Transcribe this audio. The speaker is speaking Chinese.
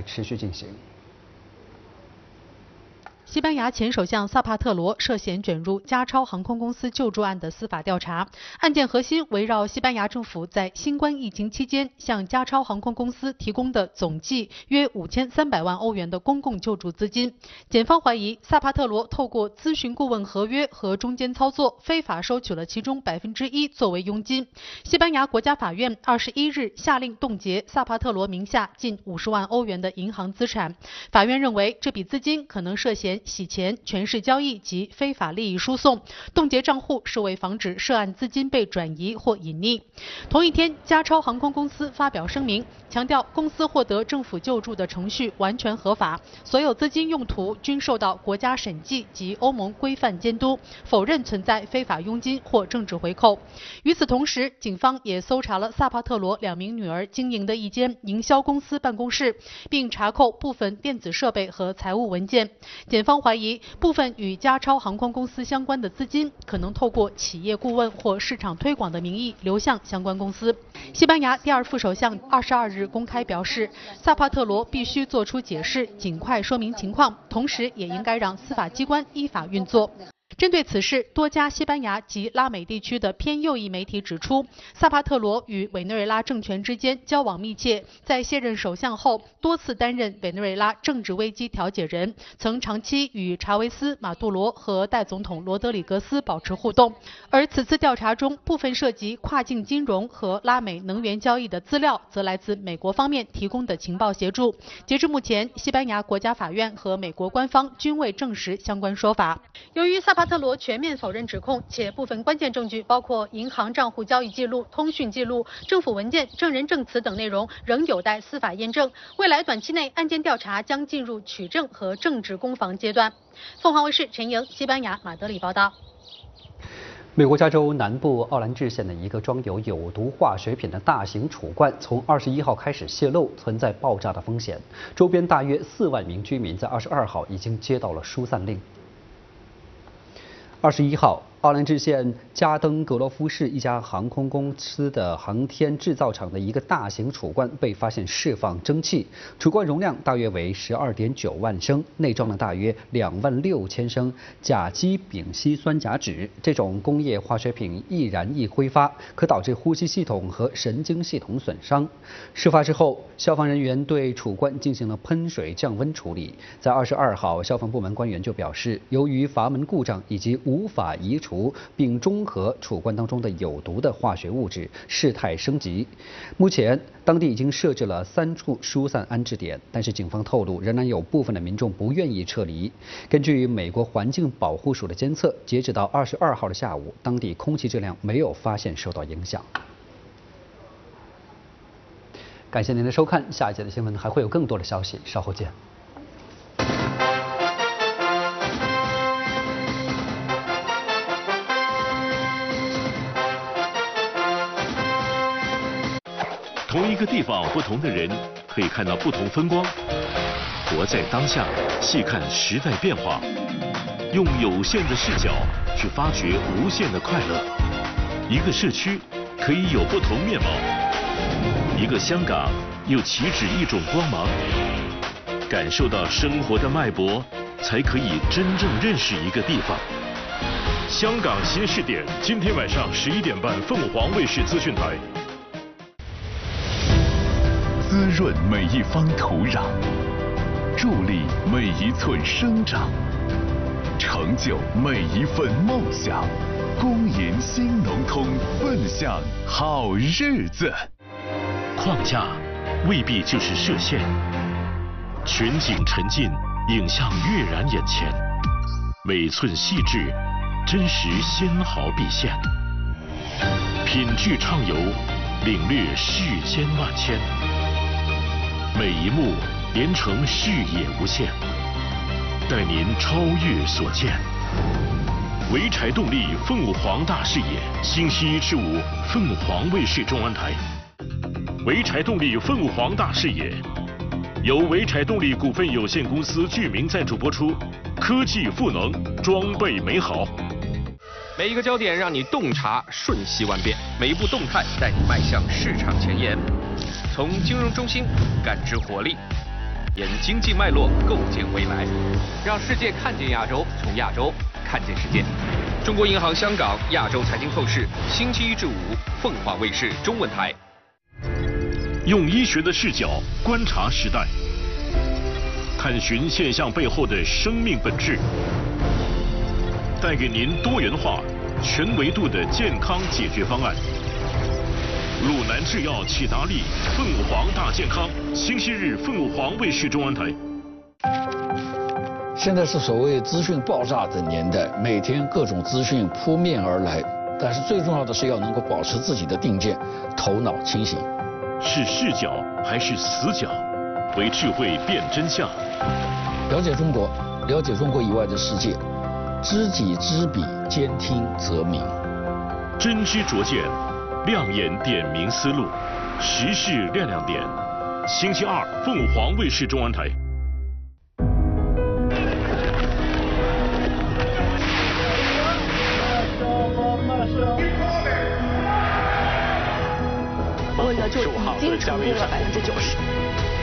持续进行。 西班牙前首相萨帕特罗涉嫌卷入加超航空公司救助案的司法调查，案件核心围绕西班牙政府在新冠疫情期间向加超航空公司提供的总计约5300万欧元的公共救助资金。检方怀疑萨帕特罗透过咨询顾问合约和中间操作，非法收取了其中1%作为佣金。西班牙国家法院21日下令冻结萨帕特罗名下近50万欧元的银行资产。法院认为这笔资金可能涉嫌洗钱、权势交易及非法利益输送，冻结账户是为防止涉案资金被转移或隐匿。同一天，加超航空公司发表声明，强调公司获得政府救助的程序完全合法，所有资金用途均受到国家审计及欧盟规范监督，否认存在非法佣金或政治回扣。与此同时，警方也搜查了萨帕特罗2名女儿经营的一间营销公司办公室，并查扣部分电子设备和财务文件。检方怀疑部分与加超航空公司相关的资金可能透过企业顾问或市场推广的名义流向相关公司。西班牙第2副首相22日公开表示，萨帕特罗必须做出解释，尽快说明情况，同时也应该让司法机关依法运作。针对此事，多家西班牙及拉美地区的偏右翼媒体指出，萨帕特罗与委内瑞拉政权之间交往密切，在卸任首相后多次担任委内瑞拉政治危机调解人，曾长期与查韦斯、马杜罗和代总统罗德里格斯保持互动。而此次调查中部分涉及跨境金融和拉美能源交易的资料，则来自美国方面提供的情报协助。截至目前，西班牙国家法院和美国官方均未证实相关说法。由于萨帕特罗全面否认指控，且部分关键证据包括银行账户交易记录、通讯记录、政府文件、证人证词等内容仍有待司法验证。未来短期内，案件调查将进入取证和政治攻防阶段。凤凰卫视陈莹，西班牙马德里报道。 美国加州南部奥兰治县的一个装有有毒化学品的大型储罐，从21号开始泄漏，存在爆炸的风险。周边大约4万名居民在22号已经接到了疏散令。21号，奥兰治县加登格罗夫市一家航空公司的航天制造厂的一个大型储罐被发现释放蒸汽，储罐容量大约为12.9万升，内装了大约26000升甲基丙烯酸甲酯。这种工业化学品易燃易挥发，可导致呼吸系统和神经系统损伤。事发之后，消防人员对储罐进行了喷水降温处理。在22号，消防部门官员就表示，由于阀门故障以及无法移除并中和储罐当中的有毒的化学物质，事态升级。目前，当地已经设置了3处疏散安置点，但是警方透露，仍然有部分的民众不愿意撤离。根据美国环境保护署的监测，截止到22号的下午，当地空气质量没有发现受到影响。感谢您的收看，下一节的新闻还会有更多的消息，稍后见。 同一个地方，不同的人可以看到不同风光。活在当下，细看时代变化，用有限的视角去发掘无限的快乐。一个社区可以有不同面貌，一个香港又岂止一种光芒。感受到生活的脉搏，才可以真正认识一个地方。香港新视点，今天晚上11点半，凤凰卫视资讯台。 滋润每一方土壤，助力每一寸生长，成就每一份梦想。公银新农通，奔向好日子。 框架未必就是设限，全景沉浸，影像跃然眼前，每寸细致，真实纤毫毕现。品质畅游，领略世间万千。每一幕连成视野无限，带您超越所见。潍柴动力凤凰大视野，星期1至5，凤凰卫视中文台。潍柴动力凤凰大视野，由潍柴动力股份有限公司具名赞助播出。科技赋能，装备美好。 每一个焦点让你洞察瞬息万变，每一步动态带你迈向市场前沿。从金融中心感知活力， 沿经济脉络构建未来，让世界看见亚洲，从亚洲看见世界。中国银行香港亚洲财经透视，星期1至5，凤凰卫视中文台。 用医学的视角观察时代，探寻现象背后的生命本质，带给您多元化、全维度的健康解决方案。鲁南制药启达利凤凰大健康，星期日凤凰卫视中文台。 现在是所谓资讯爆炸的年代，每天各种资讯扑面而来，但是最重要的是要能够保持自己的定见，头脑清醒。 是视角还是死角？为智慧辨真相。 了解中国，了解中国以外的世界，知己知彼，兼听则明。 真知灼见，亮眼点明思路，时事亮亮点。星期2，凤凰卫视中文台。 问的就已经成功了90%。